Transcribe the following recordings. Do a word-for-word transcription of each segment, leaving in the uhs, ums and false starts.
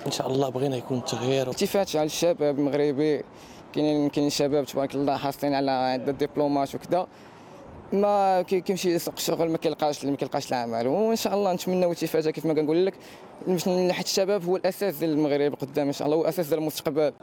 ان شاء الله بغينا يكون التغيير. التفات على الشباب المغربي، كاينين كاين شباب تبارك الله حاصلين على عده دبلومات وكذا، ما كيمشي يسوق الشغل ما كيلقاش ما كيلقاش العمل. وان شاء الله نتمناو التفاته كيف ما كنقول لك، حيت الشباب هو الاساس ديال المغرب قدام ان شاء الله، هو اساس ديال المستقبل.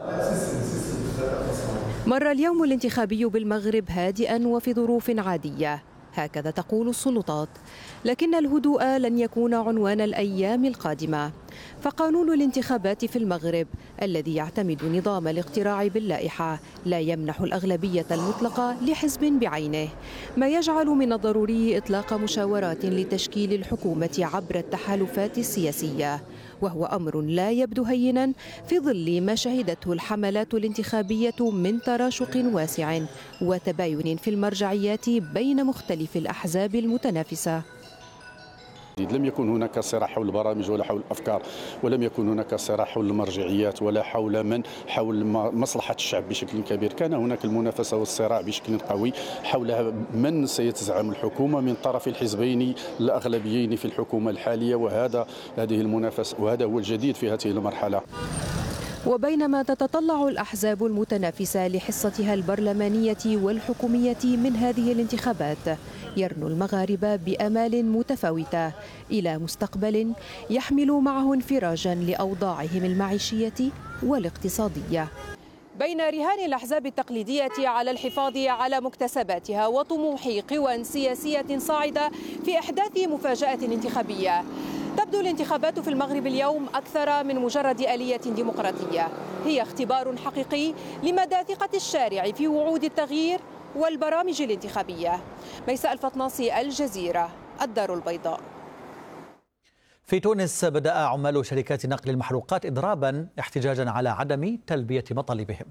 مر اليوم الانتخابي بالمغرب هادئا وفي ظروف عادية، هكذا تقول السلطات، لكن الهدوء لن يكون عنوان الأيام القادمة. فقانون الانتخابات في المغرب الذي يعتمد نظام الاقتراع باللائحة لا يمنح الأغلبية المطلقة لحزب بعينه، ما يجعل من الضروري إطلاق مشاورات لتشكيل الحكومة عبر التحالفات السياسية، وهو أمر لا يبدو هينا في ظل ما شهدته الحملات الانتخابية من تراشق واسع وتباين في المرجعيات بين مختلف الأحزاب المتنافسة. لم يكن هناك صراع حول البرامج ولا حول الافكار، ولم يكن هناك صراع حول المرجعيات ولا حول من حول مصلحه الشعب بشكل كبير. كان هناك المنافسه والصراع بشكل قوي حول من سيتزعم الحكومه من طرف الحزبين الاغلبيين في الحكومه الحاليه، وهذا هذه المنافسه وهذا هو الجديد في هذه المرحله. وبينما تتطلع الأحزاب المتنافسة لحصتها البرلمانية والحكومية من هذه الانتخابات، يرنو المغاربة بآمال متفاوتة إلى مستقبل يحمل معه انفراجا لأوضاعهم المعيشية والاقتصادية. بين رهان الأحزاب التقليدية على الحفاظ على مكتسباتها وطموح قوى سياسية صاعدة في إحداث مفاجأة انتخابية، تبدو الانتخابات في المغرب اليوم أكثر من مجرد آلية ديمقراطية، هي اختبار حقيقي لمدى ثقة الشارع في وعود التغيير والبرامج الانتخابية. ميساء الفطناصي، الجزيرة، الدار البيضاء. في تونس بدأ عمال شركات نقل المحروقات إضرابا احتجاجا على عدم تلبية مطالبهم.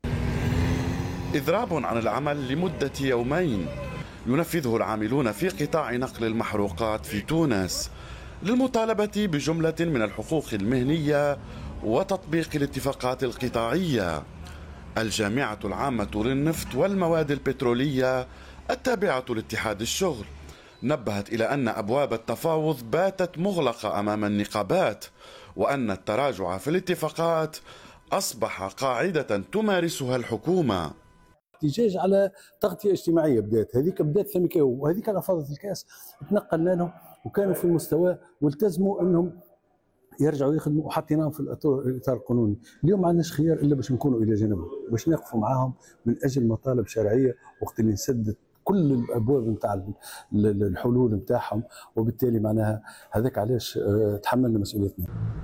إضراب عن العمل لمدة يومين ينفذه العاملون في قطاع نقل المحروقات في تونس للمطالبة بجملة من الحقوق المهنية وتطبيق الاتفاقات القطاعية. الجامعة العامة للنفط والمواد البترولية التابعة لاتحاد الشغل نبهت إلى أن أبواب التفاوض باتت مغلقة أمام النقابات، وأن التراجع في الاتفاقات أصبح قاعدة تمارسها الحكومة. احتجاج على تغطية اجتماعية بدات، هذيك بدات ثمكاو، وهذيك على فاضت الكاس تنقلنا لهم وكانوا في المستوى والتزموا أنهم يرجعوا يخدموا وحطيناهم في الاطار القانوني. اليوم ما عندناش خيار الا باش نكونوا الى جانبهم، باش نقفوا معاهم من اجل مطالب شرعيه، وقت اللي نسدد كل الابواب نتاع الحلول نتاعهم، وبالتالي معناها هذاك علاش تحملنا مسؤوليتنا.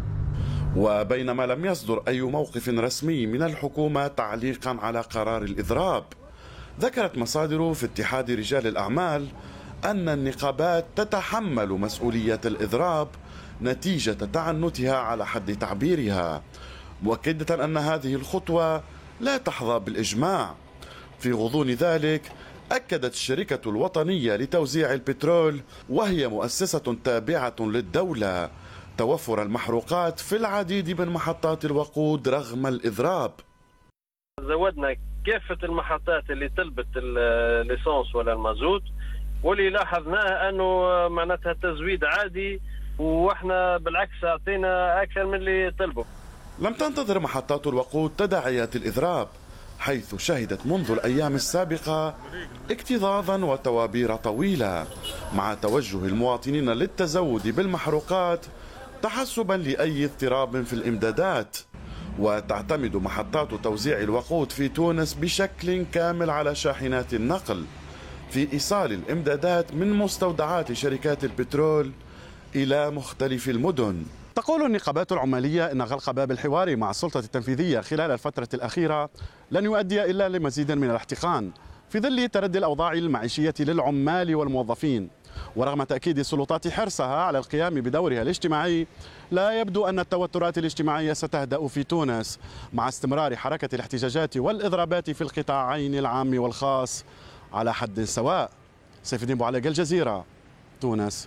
وبينما لم يصدر اي موقف رسمي من الحكومه تعليقا على قرار الاضراب، ذكرت مصادر في اتحاد رجال الاعمال ان النقابات تتحمل مسؤوليه الاضراب نتيجة تعنتها على حد تعبيرها، مؤكدة أن هذه الخطوة لا تحظى بالإجماع. في غضون ذلك أكدت الشركة الوطنية لتوزيع البترول، وهي مؤسسة تابعة للدولة، توفر المحروقات في العديد من محطات الوقود رغم الإضراب. زودنا كافة المحطات اللي طلبت الليسانس ولا المازوت، واللي لاحظناه أنه معناتها تزويد عادي، واحنا بالعكس اعطينا اكثر من اللي طلبوا. لم تنتظر محطات الوقود تداعيات الاضراب، حيث شهدت منذ الايام السابقه اكتظاظا وتوابير طويله، مع توجه المواطنين للتزود بالمحروقات تحسبا لاي اضطراب في الامدادات. وتعتمد محطات توزيع الوقود في تونس بشكل كامل على شاحنات النقل في ايصال الامدادات من مستودعات شركات البترول إلى مختلف المدن. تقول النقابات العمالية إن غلق باب الحوار مع السلطة التنفيذية خلال الفترة الأخيرة لن يؤدي إلا لمزيد من الاحتقان في ظل تردي الأوضاع المعيشية للعمال والموظفين. ورغم تأكيد السلطات حرصها على القيام بدورها الاجتماعي، لا يبدو أن التوترات الاجتماعية ستهدأ في تونس مع استمرار حركة الاحتجاجات والإضرابات في القطاعين العام والخاص على حد سواء. سيف الدين بوعلاق، الجزيرة، تونس.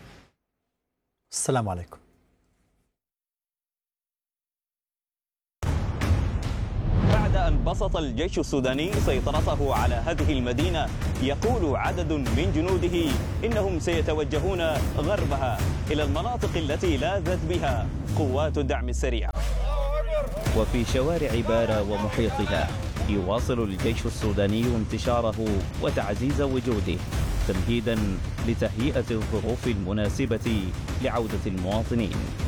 السلام عليكم. بعد أن بسط الجيش السوداني سيطرته على هذه المدينة، يقول عدد من جنوده إنهم سيتوجهون غربها إلى المناطق التي لاذت بها قوات الدعم السريع. وفي شوارع بارا ومحيطها يواصل الجيش السوداني انتشاره وتعزيز وجوده تمهيدا لتهيئة الظروف المناسبة لعودة المواطنين.